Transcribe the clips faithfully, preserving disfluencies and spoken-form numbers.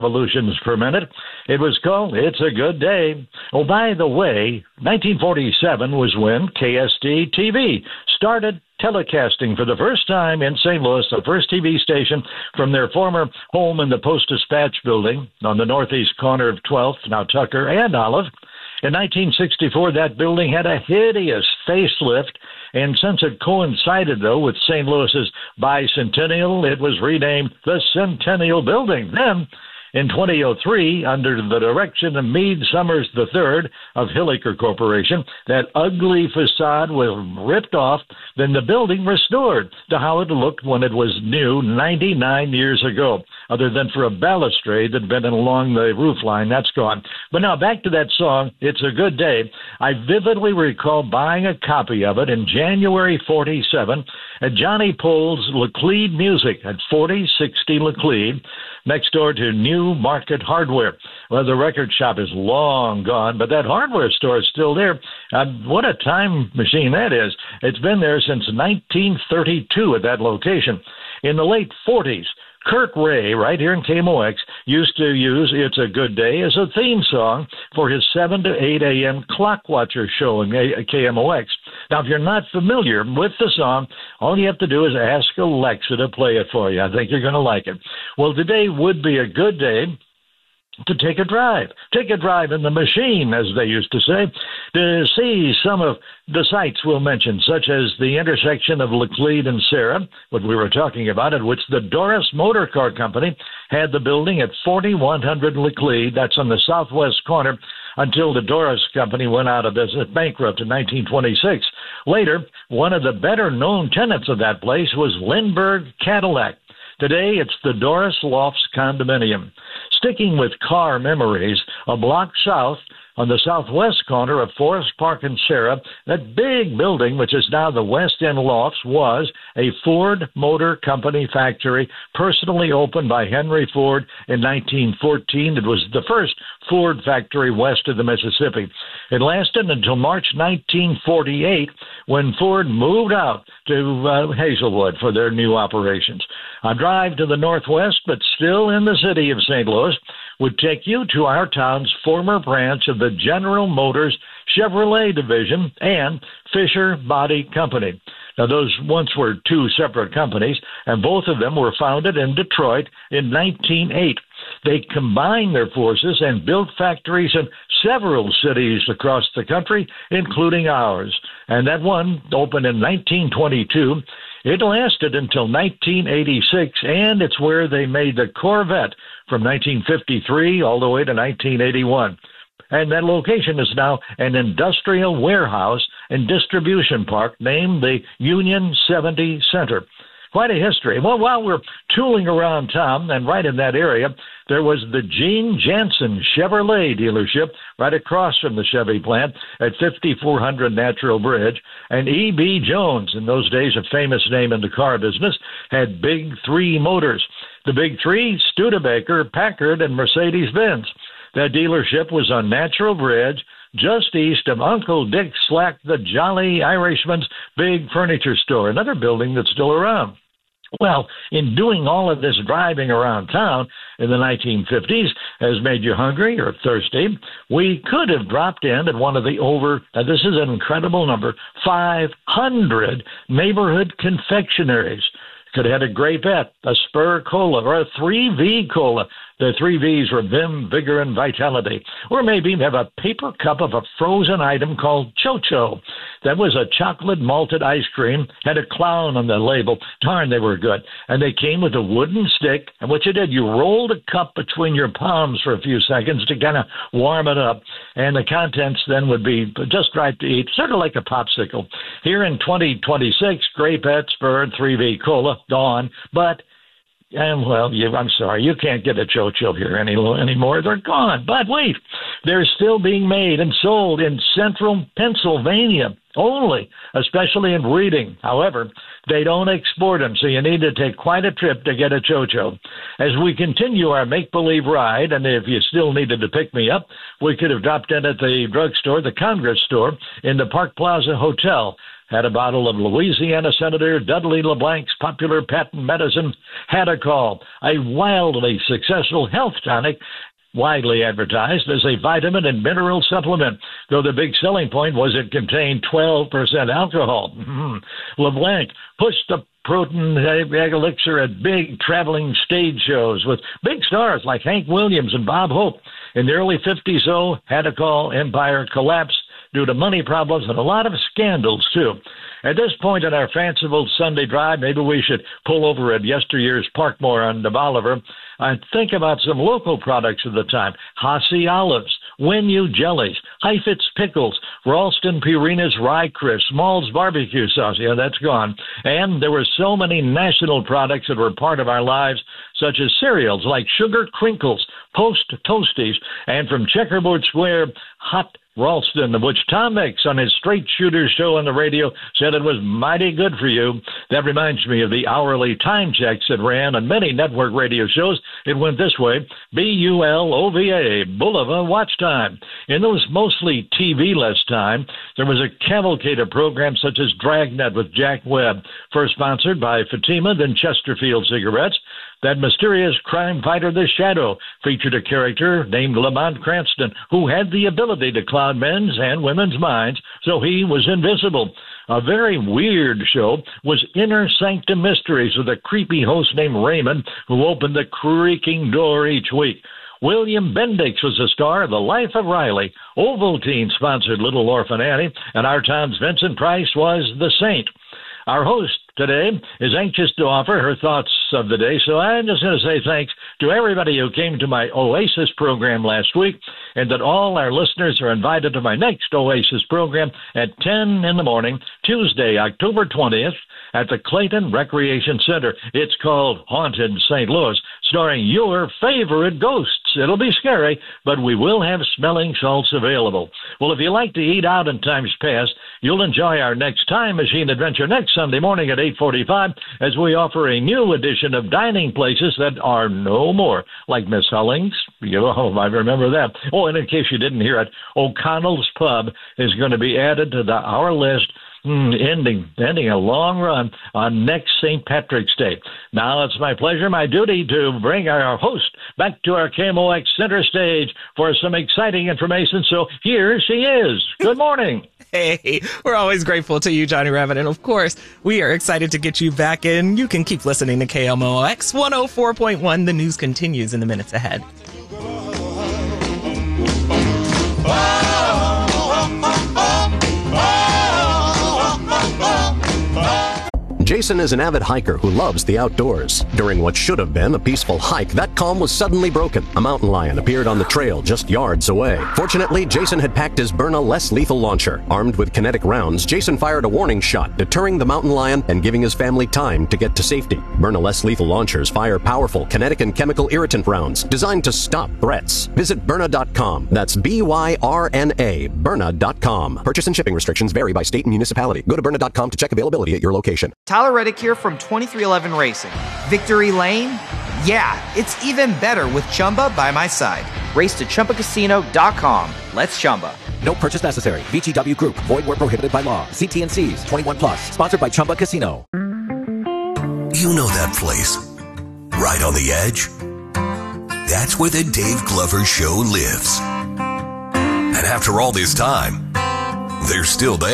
revolutions per minute. It was called It's a Good Day. Oh, by the way, nineteen forty-seven was when K S D T V started telecasting for the first time in Saint Louis, the first T V station from their former home in the Post-Dispatch building on the northeast corner of twelfth, now Tucker and Olive. In nineteen sixty-four, that building had a hideous facelift, and since it coincided, though, with Saint Louis's bicentennial, it was renamed the Centennial Building. Then, in two thousand three, under the direction of Meade Summers the third of Hilliker Corporation, that ugly facade was ripped off, then the building restored to how it looked when it was new ninety-nine years ago, other than for a balustrade that had been along the roof line. That's gone. But now back to that song, It's a Good Day. I vividly recall buying a copy of it in January forty-seven at Johnny Pole's Laclede Music at forty sixty Laclede, next door to New Market Hardware. Well, the record shop is long gone, but that hardware store is still there. Uh, what a time machine that is. It's been there since nineteen thirty-two at that location. In the late forties, Kurt Ray, right here in K M O X, used to use It's a Good Day as a theme song for his seven to eight a.m. Clockwatcher show in K M O X. Now, if you're not familiar with the song, all you have to do is ask Alexa to play it for you. I think you're going to like it. Well, today would be a good day to take a drive. Take a drive in the machine, as they used to say, to see some of the sites we'll mention, such as the intersection of Laclede and Sarah, what we were talking about, at which the Doris Motor Car Company had the building at forty-one hundred Laclede. That's on the southwest corner, until the Doris Company went out of business, bankrupt in nineteen twenty-six. Later, one of the better-known tenants of that place was Lindbergh Cadillac. Today, it's the Doris Lofts Condominium. Sticking with car memories, a block south on the southwest corner of Forest Park and Sarah, that big building, which is now the West End Lofts, was a Ford Motor Company factory, personally opened by Henry Ford in nineteen fourteen. It was the first Ford factory west of the Mississippi. It lasted until March nineteen forty-eight, when Ford moved out to uh, Hazelwood for their new operations. A drive to the northwest, but still in the city of Saint Louis, would take you to our town's former branch of the General Motors Chevrolet division and Fisher Body Company. Now, those once were two separate companies, and both of them were founded in Detroit in nineteen oh eight. They combined their forces and built factories in several cities across the country, including ours. And that one opened in nineteen twenty-two. It lasted until nineteen eighty-six, and it's where they made the Corvette from nineteen fifty-three all the way to nineteen eighty-one. And that location is now an industrial warehouse and distribution park named the Union seventy Center. Quite a history. Well, while we're tooling around town, and right in that area, there was the Gene Jansen Chevrolet dealership right across from the Chevy plant at fifty-four hundred Natural Bridge. And E B. Jones, in those days a famous name in the car business, had Big Three Motors. The Big Three, Studebaker, Packard, and Mercedes-Benz. That dealership was on Natural Bridge, just east of Uncle Dick Slack, the Jolly Irishman's big furniture store, another building that's still around. Well, in doing all of this driving around town in the nineteen fifties has made you hungry or thirsty, we could have dropped in at one of the over, and this is an incredible number, five hundred neighborhood confectionaries. Could have had a Grapette, a Spur Cola, or a three V Cola. The three V's were Vim, Vigor, and Vitality. Or maybe have a paper cup of a frozen item called Cho-Cho. That was a chocolate malted ice cream, had a clown on the label. Darn, they were good. And they came with a wooden stick, and what you did, you rolled a cup between your palms for a few seconds to kind of warm it up, and the contents then would be just right to eat, sort of like a popsicle. Here in twenty twenty-six, Grapette, Spur, three V Cola, gone, but And, well, you, I'm sorry, you can't get a Cho-Cho here any, anymore. They're gone. But wait, they're still being made and sold in central Pennsylvania only, especially in Reading. However, they don't export them, so you need to take quite a trip to get a Cho-Cho. As we continue our make-believe ride, and if you still needed to pick me up, we could have dropped in at the drugstore, the Congress store, in the Park Plaza Hotel. had a bottle of Louisiana Senator Dudley LeBlanc's popular patent medicine, Hadacol, a wildly successful health tonic widely advertised as a vitamin and mineral supplement, though the big selling point was it contained twelve percent alcohol. Mm-hmm. LeBlanc pushed the protein elixir at big traveling stage shows with big stars like Hank Williams and Bob Hope. In the early fifties, though, Hadacol empire collapsed due to money problems and a lot of scandals, too. At this point in our fanciful Sunday drive, maybe we should pull over at yesteryear's Parkmore on the Bolivar and think about some local products of the time. Hassi olives, Wenu jellies, Heifetz pickles, Ralston Purina's rye crisp, Small's barbecue sauce. Yeah, that's gone. And there were so many national products that were part of our lives, such as cereals like Sugar Crinkles, Post Toasties, and from Checkerboard Square, Hot Ralston, which Tom Mix on his Straight Shooter show on the radio said it was mighty good for you. That reminds me of the hourly time checks that ran on many network radio shows. It went this way: B U L O V A, Bulova Watch Time. In those mostly T V-less time, there was a cavalcade of programs such as Dragnet with Jack Webb, first sponsored by Fatima, then Chesterfield Cigarettes. That mysterious crime fighter, The Shadow, featured a character named Lamont Cranston who had the ability to cloud men's and women's minds, so he was invisible. A very weird show was Inner Sanctum Mysteries with a creepy host named Raymond who opened the creaking door each week. William Bendix was the star of The Life of Riley. Ovaltine sponsored Little Orphan Annie, and our town's Vincent Price was the Saint. Our host today is anxious to offer her thoughts of the day, so I'm just going to say thanks to everybody who came to my Oasis program last week, and that all our listeners are invited to my next Oasis program at ten in the morning, Tuesday, October twentieth, at the Clayton Recreation Center. It's called Haunted Saint Louis, starring your favorite ghosts. It'll be scary, but we will have smelling salts available. Well, if you like to eat out in times past, you'll enjoy our next Time Machine adventure next Sunday morning at eight forty-five as we offer a new edition of dining places that are no more, like Miss Hulling's. You know, I remember that. Oh, and in case you didn't hear it, O'Connell's Pub is going to be added to the our list. Mm, ending ending a long run on next Saint Patrick's Day. Now it's my pleasure, my duty, to bring our host back to our K M O X center stage for some exciting information. So here she is. Good morning. Hey, we're always grateful to you, Johnny Rabbit. And of course, we are excited to get you back in. You can keep listening to K M O X one oh four point one. The news continues in the minutes ahead. Jason is an avid hiker who loves the outdoors. During what should have been a peaceful hike, that calm was suddenly broken. A mountain lion appeared on the trail just yards away. Fortunately, Jason had packed his Byrna less lethal launcher. Armed with kinetic rounds, Jason fired a warning shot, deterring the mountain lion and giving his family time to get to safety. Byrna less lethal launchers fire powerful kinetic and chemical irritant rounds designed to stop threats. Visit Byrna dot com. That's B Y R N A, Byrna dot com. Purchase and shipping restrictions vary by state and municipality. Go to Byrna dot com to check availability at your location. Tyler Reddick here from twenty-three eleven Racing. Victory Lane? Yeah, it's even better with Chumba by my side. Race to Chumba Casino dot com. Let's Chumba. No purchase necessary. V G W Group. Void where prohibited by law. See T and C's. twenty-one plus. Sponsored by Chumba Casino. You know that place? Right on the edge? That's where the Dave Glover Show lives. And after all this time, they're still there.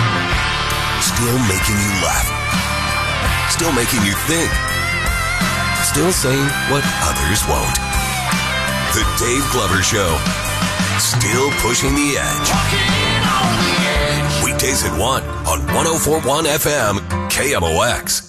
Still making you laugh. Still making you think. Still saying what others won't. The Dave Glover Show. Still pushing the edge. Walking on the edge. Weekdays at one on one oh four point one F M K M O X.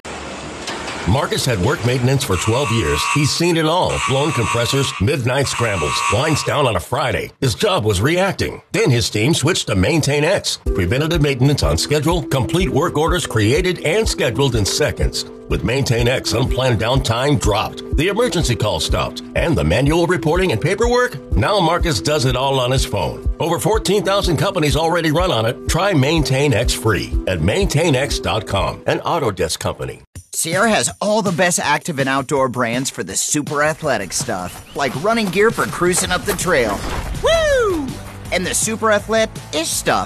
Marcus had work maintenance for twelve years. He's seen it all. Blown compressors, midnight scrambles, lines down on a Friday. His job was reacting. Then his team switched to Maintain X. Preventative maintenance on schedule, complete work orders created and scheduled in seconds. With Maintain X, unplanned downtime dropped. The emergency call stopped. And the manual reporting and paperwork? Now Marcus does it all on his phone. Over fourteen thousand companies already run on it. Try Maintain X free at maintain x dot com, an Autodesk company. Sierra has all the best active and outdoor brands for the super athletic stuff, like running gear for cruising up the trail. Woo! And the super athletic-ish stuff,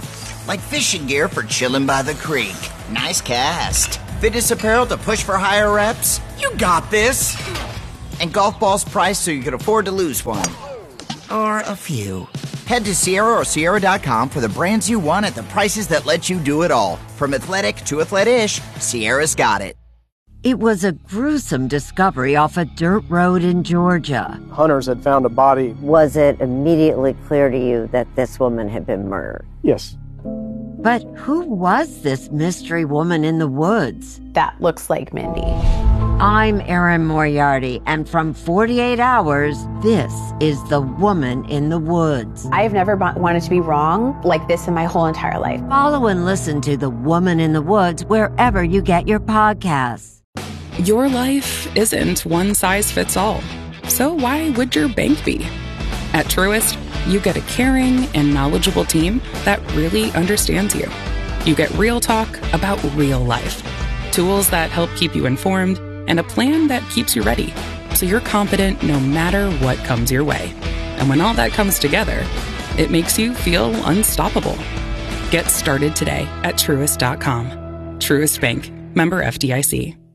Like fishing gear for chilling by the creek. Nice cast. Fitness apparel to push for higher reps. You got this. And golf balls priced so you can afford to lose one. Or a few. Head to Sierra or Sierra dot com for the brands you want at the prices that let you do it all. From athletic to athlete-ish, Sierra's got it. It was a gruesome discovery off a dirt road in Georgia. Hunters had found a body. Was it immediately clear to you that this woman had been murdered? Yes. But who was this mystery woman in the woods? That looks like Mindy. I'm Erin Moriarty, and from forty-eight hours, this is The Woman in the Woods. I've never wanted to be wrong like this in my whole entire life. Follow and listen to The Woman in the Woods wherever you get your podcasts. Your life isn't one size fits all, so why would your bank be? At Truist, you get a caring and knowledgeable team that really understands you. You get real talk about real life, tools that help keep you informed, and a plan that keeps you ready, so you're confident no matter what comes your way. And when all that comes together, it makes you feel unstoppable. Get started today at Truist dot com. Truist Bank, member F D I C.